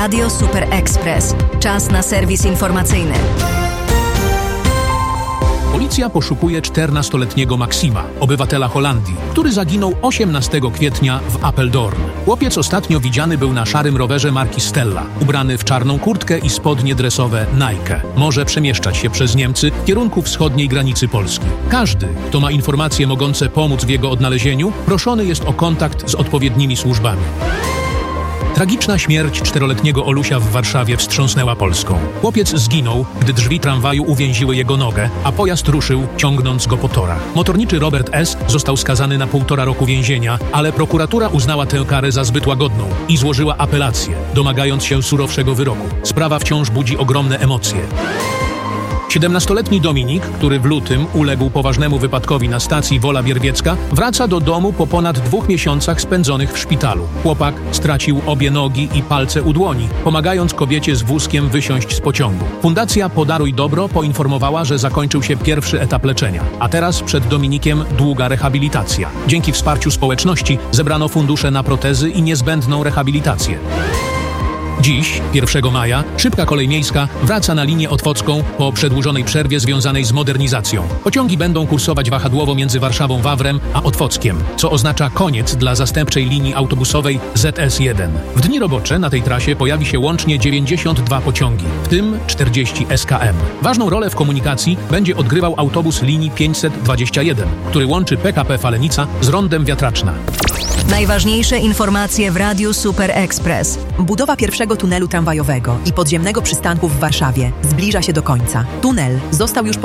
Radio Super Express. Czas na serwis informacyjny. Policja poszukuje 14-letniego Maksima, obywatela Holandii, który zaginął 18 kwietnia w Apeldoorn. Chłopiec ostatnio widziany był na szarym rowerze marki Stella, ubrany w czarną kurtkę i spodnie dresowe Nike. Może przemieszczać się przez Niemcy w kierunku wschodniej granicy Polski. Każdy, kto ma informacje mogące pomóc w jego odnalezieniu, proszony jest o kontakt z odpowiednimi służbami. Tragiczna śmierć 4-letniego Olusia w Warszawie wstrząsnęła Polską. Chłopiec zginął, gdy drzwi tramwaju uwięziły jego nogę, a pojazd ruszył, ciągnąc go po torach. Motorniczy Robert S. został skazany na 1,5 roku więzienia, ale prokuratura uznała tę karę za zbyt łagodną i złożyła apelację, domagając się surowszego wyroku. Sprawa wciąż budzi ogromne emocje. 17-letni Dominik, który w lutym uległ poważnemu wypadkowi na stacji Wola Bierwiecka, wraca do domu po ponad 2 miesiącach spędzonych w szpitalu. Chłopak stracił obie nogi i palce u dłoni, pomagając kobiecie z wózkiem wysiąść z pociągu. Fundacja Podaruj Dobro poinformowała, że zakończył się pierwszy etap leczenia, a teraz przed Dominikiem długa rehabilitacja. Dzięki wsparciu społeczności zebrano fundusze na protezy i niezbędną rehabilitację. Dziś, 1 maja, szybka kolej miejska wraca na linię otwocką po przedłużonej przerwie związanej z modernizacją. Pociągi będą kursować wahadłowo między Warszawą-Wawrem a Otwockiem, co oznacza koniec dla zastępczej linii autobusowej ZS1. W dni robocze na tej trasie pojawi się łącznie 92 pociągi, w tym 40 SKM. Ważną rolę w komunikacji będzie odgrywał autobus linii 521, który łączy PKP Falenica z rondem Wiatraczna. Najważniejsze informacje w Radiu Super Express. Budowa pierwszego tunelu tramwajowego i podziemnego przystanku w Warszawie zbliża się do końca. Tunel został już